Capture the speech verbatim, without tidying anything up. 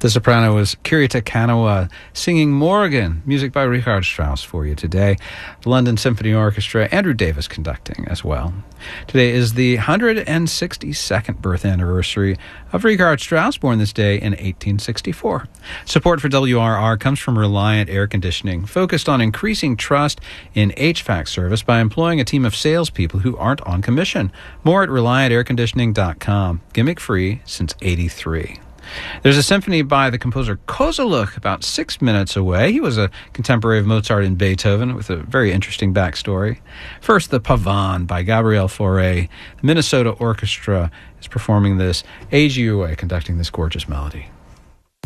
The soprano was Kirita Kanawa singing Morgan, music by Richard Strauss for you today. The London Symphony Orchestra, Andrew Davis conducting as well. Today is the one hundred sixty-second birth anniversary of Richard Strauss, born this day in eighteen sixty-four. Support for W R R comes from Reliant Air Conditioning, focused on increasing trust in H V A C service by employing a team of salespeople who aren't on commission. More at reliant air conditioning dot com. Gimmick free since eighty-three. There's a symphony by the composer Kozelluch about six minutes away. He was a contemporary of Mozart and Beethoven with a very interesting backstory. First, the Pavane by Gabriel Fauré. The Minnesota Orchestra is performing this. Eiji Ue conducting this gorgeous melody.